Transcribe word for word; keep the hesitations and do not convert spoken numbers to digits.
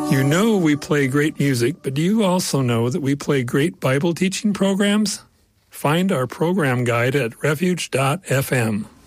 You know we play great music, but do you also know that we play great Bible teaching programs? Find our program guide at refuge dot f m.